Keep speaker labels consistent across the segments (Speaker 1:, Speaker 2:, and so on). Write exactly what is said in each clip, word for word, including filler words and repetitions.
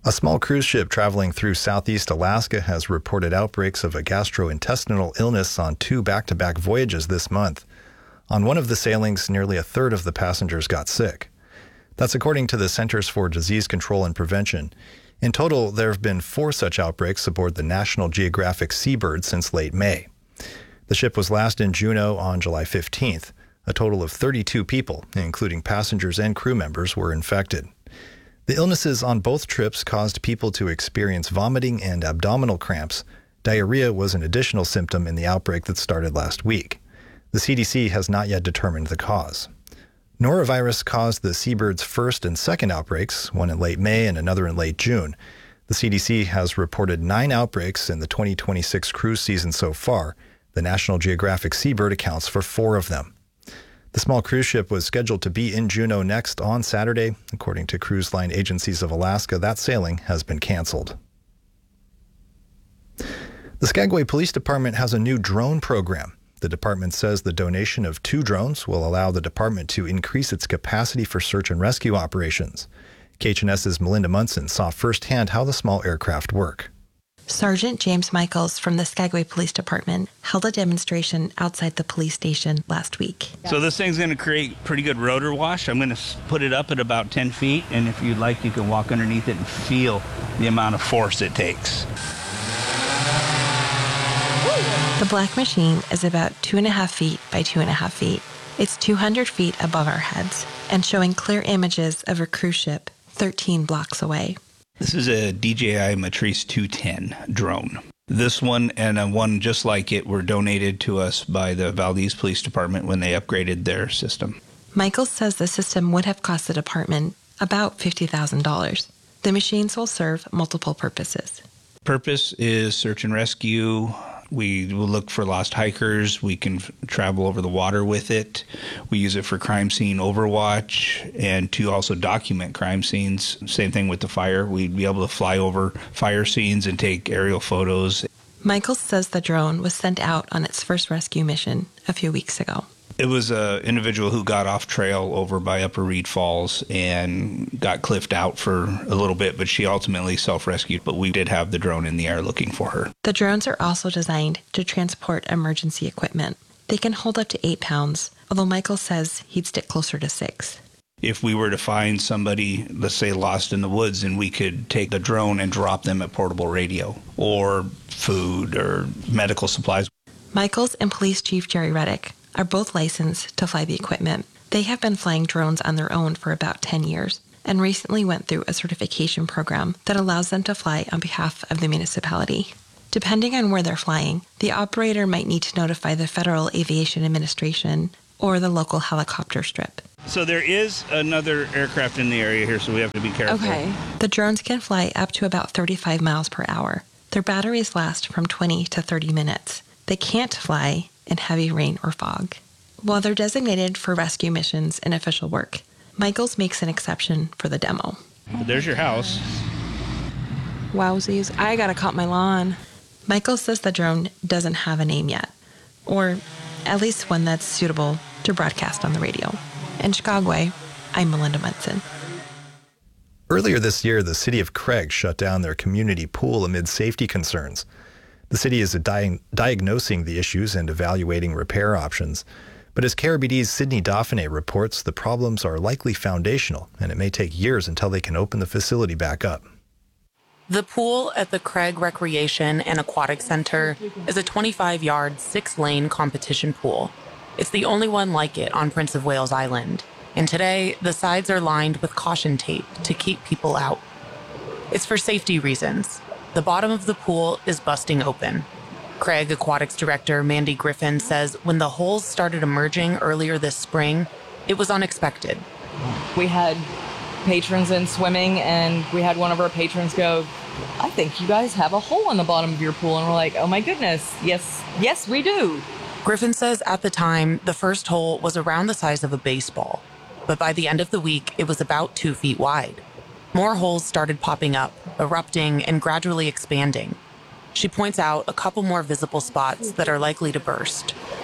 Speaker 1: A small cruise ship traveling through southeast Alaska has reported outbreaks of a gastrointestinal illness on two back-to-back voyages this month. On one of the sailings, nearly a third of the passengers got sick. That's according to the Centers for Disease Control and Prevention. In total, there have been four such outbreaks aboard the National Geographic Seabird since late May. The ship was last in Juneau on July fifteenth. A total of thirty-two people, including passengers and crew members, were infected. The illnesses on both trips caused people to experience vomiting and abdominal cramps. Diarrhea was an additional symptom in the outbreak that started last week. The C D C has not yet determined the cause. Norovirus caused the Seabird's first and second outbreaks, one in late May and another in late June. The C D C has reported nine outbreaks in the twenty twenty-six cruise season so far. The National Geographic Seabird accounts for four of them. The small cruise ship was scheduled to be in Juneau next on Saturday. According to Cruise Line Agencies of Alaska, that sailing has been canceled. The Skagway Police Department has a new drone program. The department says the donation of two drones will allow the department to increase its capacity for search and rescue operations. K H N S's Melinda Munson saw firsthand how the small aircraft work.
Speaker 2: Sergeant James Michaels from the Skagway Police Department held a demonstration outside the police station last week.
Speaker 3: So this thing's going to create pretty good rotor wash. I'm going to put it up at about ten feet, and if you'd like, you can walk underneath it and feel the amount of force it takes.
Speaker 2: The black machine is about two and a half feet by two and a half feet. It's two hundred feet above our heads and showing clear images of a cruise ship thirteen blocks away.
Speaker 3: This is a D J I Matrice two ten drone. This one and a one just like it were donated to us by the Valdez Police Department when they upgraded their system.
Speaker 2: Michaels says the system would have cost the department about fifty thousand dollars. The machines will serve multiple purposes.
Speaker 3: Purpose is search and rescue. We will look for lost hikers. We can f- travel over the water with it. We use it for crime scene overwatch and to also document crime scenes. Same thing with the fire. We'd be able to fly over fire scenes and take aerial photos.
Speaker 2: Michaels says the drone was sent out on its first rescue mission a few weeks ago.
Speaker 3: It was an individual who got off trail over by Upper Reed Falls and got cliffed out for a little bit, but she ultimately self-rescued. But we did have the drone in the air looking for her.
Speaker 2: The drones are also designed to transport emergency equipment. They can hold up to eight pounds, although Michael says he'd stick closer to six.
Speaker 3: If we were to find somebody, let's say, lost in the woods, and we could take the drone and drop them at portable radio or food or medical supplies.
Speaker 2: Michaels and Police Chief Jerry Reddick are both licensed to fly the equipment. They have been flying drones on their own for about ten years and recently went through a certification program that allows them to fly on behalf of the municipality. Depending on where they're flying, the operator might need to notify the Federal Aviation Administration or the local helicopter strip.
Speaker 3: So there is another aircraft in the area here, so we have to be careful.
Speaker 2: Okay. The drones can fly up to about thirty-five miles per hour. Their batteries last from twenty to thirty minutes. They can't fly in heavy rain or fog. While they're designated for rescue missions and official work, Michaels makes an exception for the demo.
Speaker 3: There's your house.
Speaker 2: Wowsies, I gotta cut my lawn. Michaels says the drone doesn't have a name yet, or at least one that's suitable to broadcast on the radio. In Chicago, I'm Melinda Munson.
Speaker 1: Earlier this year, the city of Craig shut down their community pool amid safety concerns. The city is di- diagnosing the issues and evaluating repair options. But as K R B D's Sydney Dauphiné reports, the problems are likely foundational, and it may take years until they can open the facility back up.
Speaker 4: The pool at the Craig Recreation and Aquatic Center is a twenty-five-yard, six-lane competition pool. It's the only one like it on Prince of Wales Island. And today, the sides are lined with caution tape to keep people out. It's for safety reasons. The bottom of the pool is busting open. Craig Aquatics Director Mandy Griffin says when the holes started emerging earlier this spring, it was unexpected.
Speaker 5: We had patrons in swimming, and we had one of our patrons go, "I think you guys have a hole in the bottom of your pool." And we're like, "Oh my goodness, yes, yes, we do."
Speaker 4: Griffin says at the time, the first hole was around the size of a baseball, but by the end of the week, it was about two feet wide. More holes started popping up, erupting, and gradually expanding. She points out a couple more visible spots that are likely to burst.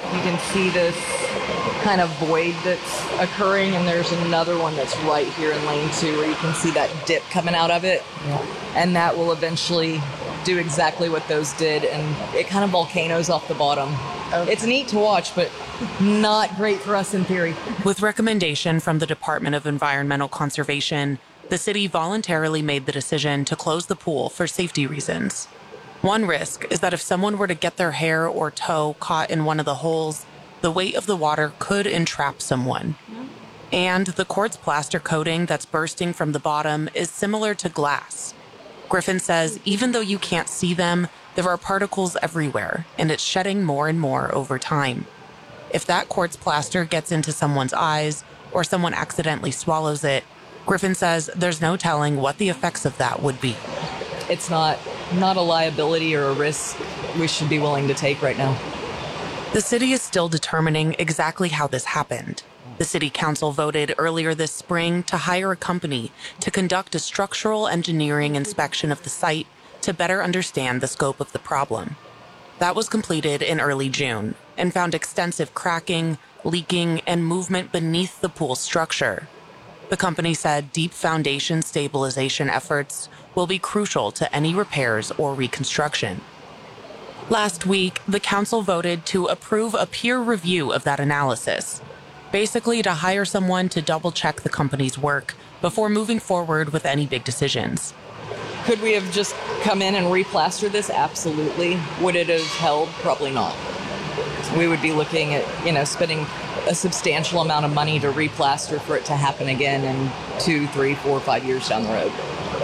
Speaker 5: you can see this kind of void that's occurring, and there's another one that's right here in lane two where you can see that dip coming out of it. Yeah. And that will eventually do exactly what those did, and it kind of volcanoes off the bottom. Okay. It's neat to watch, but not great for us in theory.
Speaker 4: With recommendation from the Department of Environmental Conservation, the city voluntarily made the decision to close the pool for safety reasons. One risk is that if someone were to get their hair or toe caught in one of the holes, the weight of the water could entrap someone. And the quartz plaster coating that's bursting from the bottom is similar to glass. Griffin says even though you can't see them, there are particles everywhere, and it's shedding more and more over time. If that quartz plaster gets into someone's eyes or someone accidentally swallows it, Griffin says there's no telling what the effects of that would be.
Speaker 5: It's not, not a liability or a risk we should be willing to take right now.
Speaker 4: The city is still determining exactly how this happened. The city council voted earlier this spring to hire a company to conduct a structural engineering inspection of the site to better understand the scope of the problem. That was completed in early June and found extensive cracking, leaking, and movement beneath the pool structure. The company said deep foundation stabilization efforts will be crucial to any repairs or reconstruction. Last week, the council voted to approve a peer review of that analysis, basically to hire someone to double-check the company's work before moving forward with any big decisions.
Speaker 5: Could we have just come in and replastered this? Absolutely. Would it have held? Probably not. We would be looking at, you know, spending a substantial amount of money to replaster for it to happen again in two, three, four, five years down the road.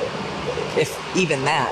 Speaker 5: If even that.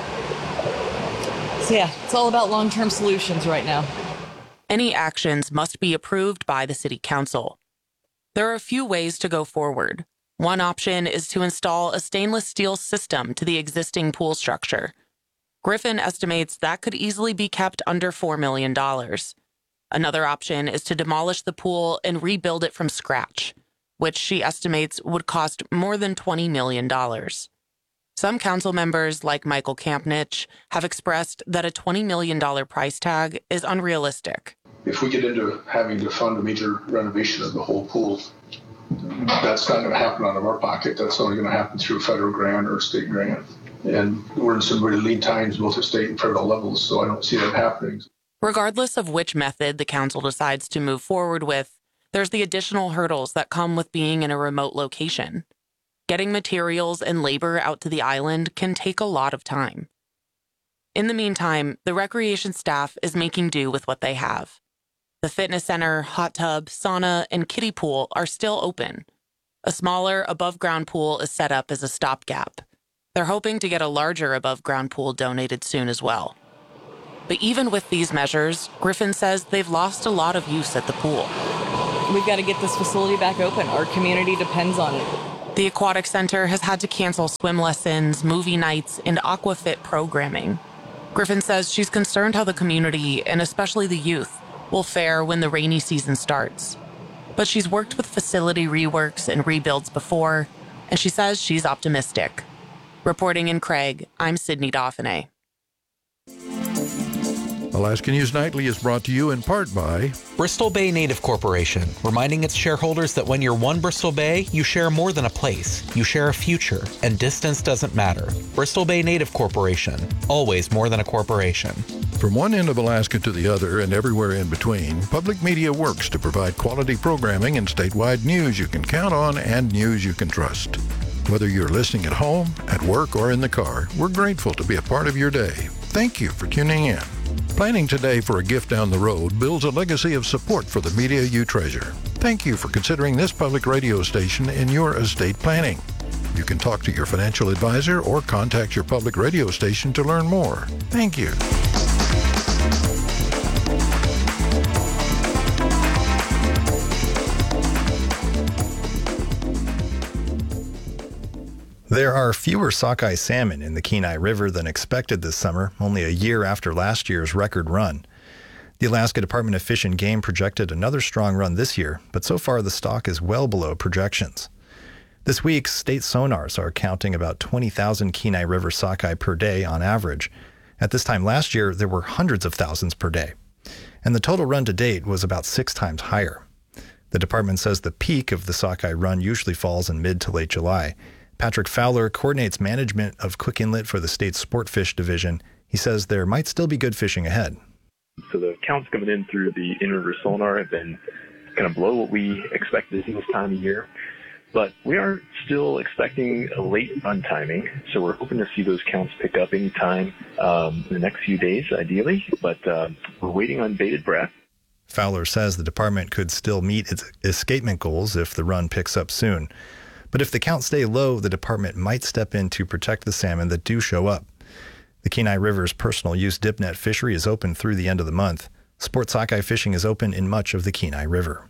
Speaker 5: So yeah, it's all about long-term solutions right now.
Speaker 4: Any actions must be approved by the city council. There are a few ways to go forward. One option is to install a stainless steel system to the existing pool structure. Griffin estimates that could easily be kept under four million dollars. Another option is to demolish the pool and rebuild it from scratch, which she estimates would cost more than twenty million dollars. Some council members, like Michael Kampnich, have expressed that a twenty million dollars price tag is unrealistic.
Speaker 6: If we get into having to fund a major renovation of the whole pool, that's not going to happen out of our pocket. That's only going to happen through a federal grant or a state grant. And we're in some really lean times, both at state and federal levels, so I don't see that happening.
Speaker 4: Regardless of which method the council decides to move forward with, there's the additional hurdles that come with being in a remote location. Getting materials and labor out to the island can take a lot of time. In the meantime, the recreation staff is making do with what they have. The fitness center, hot tub, sauna, and kiddie pool are still open. A smaller above-ground pool is set up as a stopgap. They're hoping to get a larger above-ground pool donated soon as well. But even with these measures, Griffin says they've lost a lot of use at the pool.
Speaker 5: We've got to get this facility back open. Our community depends on it.
Speaker 4: The Aquatic Center has had to cancel swim lessons, movie nights, and aquafit programming. Griffin says she's concerned how the community, and especially the youth, will fare when the rainy season starts. But she's worked with facility reworks and rebuilds before, and she says she's optimistic. Reporting in Craig, I'm Sydney Dauphiné.
Speaker 7: Alaska News Nightly is brought to you in part by
Speaker 8: Bristol Bay Native Corporation, reminding its shareholders that when you're one Bristol Bay, you share more than a place. You share a future, and distance doesn't matter. Bristol Bay Native Corporation, always more than a corporation.
Speaker 7: From one end of Alaska to the other and everywhere in between, public media works to provide quality programming and statewide news you can count on and news you can trust. Whether you're listening at home, at work, or in the car, we're grateful to be a part of your day. Thank you for tuning in. Planning today for a gift down the road builds a legacy of support for the media you treasure. Thank you for considering this public radio station in your estate planning. You can talk to your financial advisor or contact your public radio station to learn more. Thank you.
Speaker 1: There are fewer sockeye salmon in the Kenai River than expected this summer, only a year after last year's record run. The Alaska Department of Fish and Game projected another strong run this year, but so far the stock is well below projections. This week, state sonars are counting about twenty thousand Kenai River sockeye per day on average. At this time last year, there were hundreds of thousands per day. and the total run to date was about six times higher. The department says the peak of the sockeye run usually falls in mid to late July. Patrick Fowler coordinates management of Quick Inlet for the state's sport fish division. He says there might still be good fishing ahead.
Speaker 9: So the counts coming in through the in-river sonar have been kind of below what we expected to see this time of year. But we are still expecting a late run timing, so we're hoping to see those counts pick up anytime um, in the next few days, ideally. But uh, we're waiting on bated breath.
Speaker 1: Fowler says the department could still meet its escapement goals if the run picks up soon. But if the counts stay low, the department might step in to protect the salmon that do show up. The Kenai River's personal use dip net fishery is open through the end of the month. Sport sockeye fishing is open in much of the Kenai River.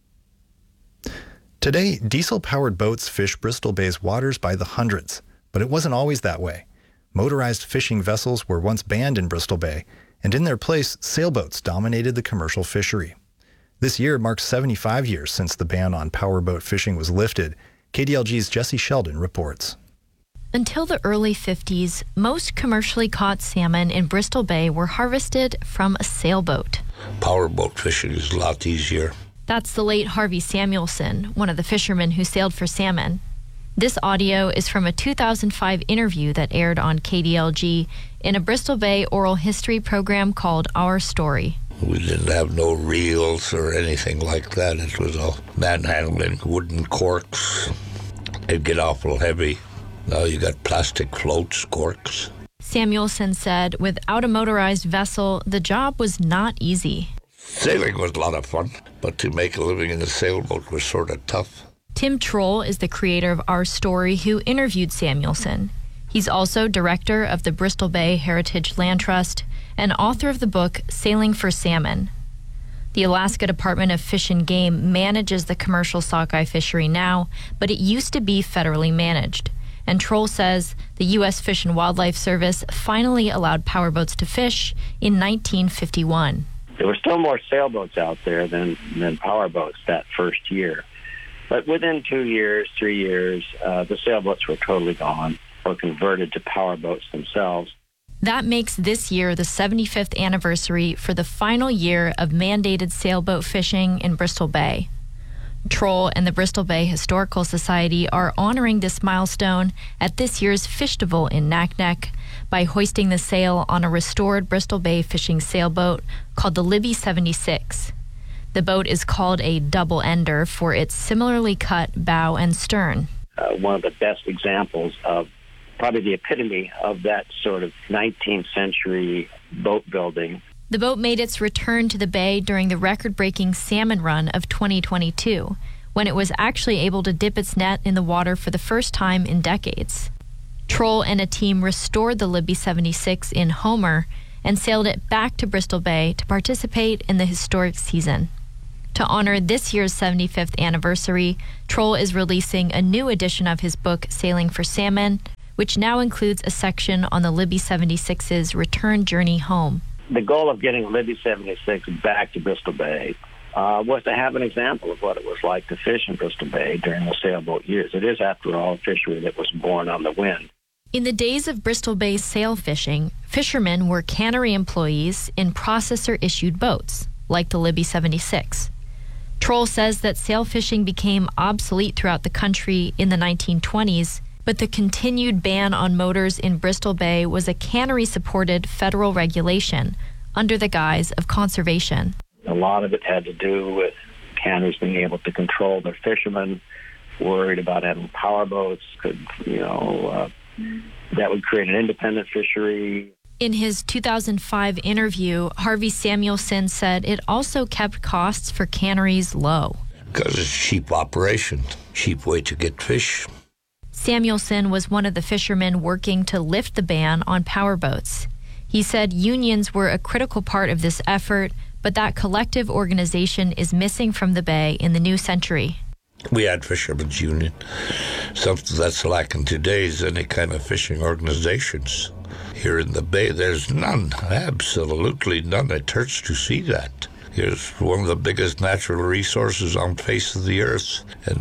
Speaker 1: Today, diesel-powered boats fish Bristol Bay's waters by the hundreds, but it wasn't always that way. Motorized fishing vessels were once banned in Bristol Bay, and in their place, sailboats dominated the commercial fishery. This year marks seventy-five years since the ban on powerboat fishing was lifted. K D L G's Jesse Sheldon reports.
Speaker 10: Until the early fifties, most commercially caught salmon in Bristol Bay were harvested from a sailboat.
Speaker 11: Powerboat fishing is a lot easier.
Speaker 10: That's the late Harvey Samuelson, one of the fishermen who sailed for salmon. This audio is from a two thousand five interview that aired on K D L G in a Bristol Bay oral history program called Our Story.
Speaker 11: We didn't have no reels or anything like that. It was all manhandling, wooden corks. It'd get awful heavy. Now you got plastic floats, corks.
Speaker 10: Samuelson said without a motorized vessel, the job was not easy.
Speaker 11: Sailing was a lot of fun, but to make a living in a sailboat was sort of tough.
Speaker 10: Tim Troll is the creator of Our Story who interviewed Samuelson. He's also director of the Bristol Bay Heritage Land Trust and author of the book Sailing for Salmon. The Alaska Department of Fish and Game manages the commercial sockeye fishery now, but it used to be federally managed. And Troll says the U S Fish and Wildlife Service finally allowed powerboats to fish in nineteen fifty-one.
Speaker 12: There were still more sailboats out there than, than powerboats that first year. But within two years, three years, uh, the sailboats were totally gone or converted to powerboats themselves.
Speaker 10: That makes this year the seventy-fifth anniversary for the final year of mandated sailboat fishing in Bristol Bay. Troll and the Bristol Bay Historical Society are honoring this milestone at this year's Fishtival in Naknek by hoisting the sail on a restored Bristol Bay fishing sailboat called the Libby seventy-six. The boat is called a double-ender for its similarly cut bow and stern.
Speaker 12: Uh, one of the best examples of probably the epitome of that sort of nineteenth century boat building.
Speaker 10: The boat made its return to the bay during the record-breaking salmon run of twenty twenty-two, when it was actually able to dip its net in the water for the first time in decades. Troll and a team restored the Libby seventy-six in Homer and sailed it back to Bristol Bay to participate in the historic season. To honor this year's seventy-fifth anniversary, Troll is releasing a new edition of his book, Sailing for Salmon, which now includes a section on the Libby seventy-six's return journey home.
Speaker 12: The goal of getting Libby seventy-six back to Bristol Bay uh, was to have an example of what it was like to fish in Bristol Bay during the sailboat years. It is, after all, a fishery that was born on the wind.
Speaker 10: In the days of Bristol Bay sail fishing, fishermen were cannery employees in processor-issued boats, like the Libby seventy-six. Troll says that sail fishing became obsolete throughout the country in the nineteen twenties, but the continued ban on motors in Bristol Bay was a cannery-supported federal regulation under the guise of conservation.
Speaker 12: A lot of it had to do with canneries being able to control their fishermen, worried about having powerboats, could, you know, uh, that would create an independent fishery.
Speaker 10: In his two thousand five interview, Harvey Samuelson said it also kept costs for canneries low.
Speaker 11: Because it's a cheap operation, cheap way to get fish.
Speaker 10: Samuelson was one of the fishermen working to lift the ban on powerboats. He said unions were a critical part of this effort, but that collective organization is missing from the Bay in the new century.
Speaker 11: We had Fishermen's Union. Something that's lacking today is any kind of fishing organizations. Here in the Bay, there's none, absolutely none. It hurts to see that. Here's one of the biggest natural resources on the face of the earth, and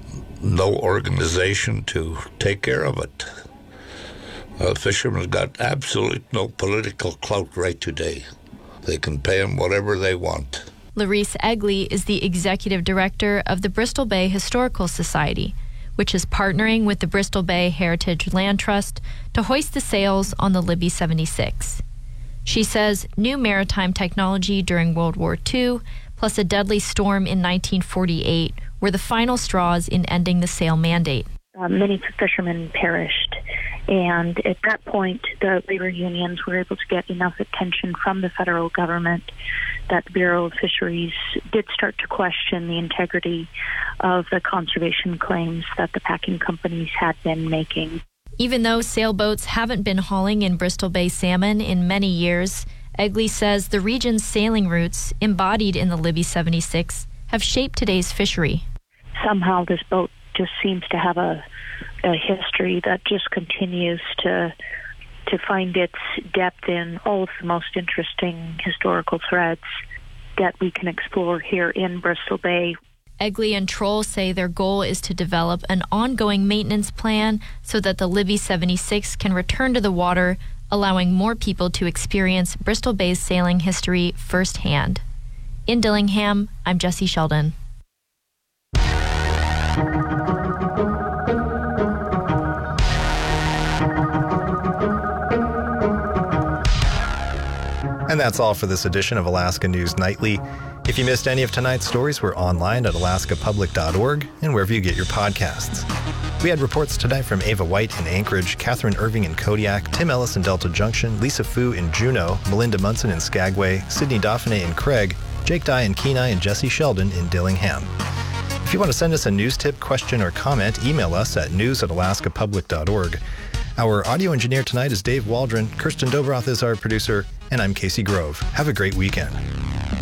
Speaker 11: no organization to take care of it. Uh, fishermen got absolutely no political clout right today. They can pay them whatever they want.
Speaker 10: Larice Egley is the executive director of the Bristol Bay Historical Society, which is partnering with the Bristol Bay Heritage Land Trust to hoist the sails on the Libby seventy-six. She says new maritime technology during World War Two, plus a deadly storm in nineteen forty-eight, were the final straws in ending the sail mandate.
Speaker 13: Uh, many fishermen perished, and at that point, the labor unions were able to get enough attention from the federal government that the Bureau of Fisheries did start to question the integrity of the conservation claims that the packing companies had been making.
Speaker 10: Even though sailboats haven't been hauling in Bristol Bay salmon in many years, Egley says the region's sailing routes, embodied in the Libby seventy-six, have shaped today's fishery.
Speaker 13: Somehow this boat just seems to have a, a history that just continues to to find its depth in all of the most interesting historical threads that we can explore here in Bristol Bay.
Speaker 10: Egley and Troll say their goal is to develop an ongoing maintenance plan so that the Libby seventy-six can return to the water, allowing more people to experience Bristol Bay's sailing history firsthand. In Dillingham, I'm Jessie Sheldon.
Speaker 1: And that's all for this edition of Alaska News Nightly. If you missed any of tonight's stories, we're online at alaska public dot org and wherever you get your podcasts. We had reports tonight from Ava White in Anchorage, Catherine Irving in Kodiak, Tim Ellis in Delta Junction, Lisa Fu in Juneau, Melinda Munson in Skagway, Sydney Dauphiné in Craig, Jake Dye in Kenai, and Jessie Sheldon in Dillingham. If you want to send us a news tip, question, or comment, email us at news at alaska public dot org. Our audio engineer tonight is Dave Waldron, Kirsten Dobroth is our producer, and I'm Casey Grove. Have a great weekend.